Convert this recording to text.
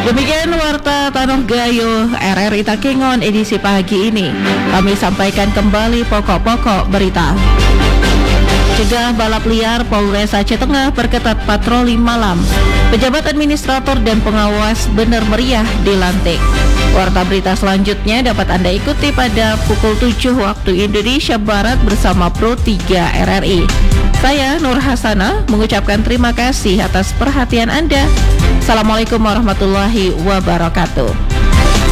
Demikian Warta Tanah Gayo RRI Takengon edisi pagi ini. Kami sampaikan kembali pokok-pokok berita. Cegah balap liar, Polres Aceh Tengah perketat patroli malam. Pejabat administrator dan pengawas benar meriah dilantik. Warta berita selanjutnya dapat Anda ikuti pada pukul 7 waktu Indonesia Barat bersama Pro 3 RRI. Saya Nur Hasanah mengucapkan terima kasih atas perhatian Anda. Assalamualaikum warahmatullahi wabarakatuh.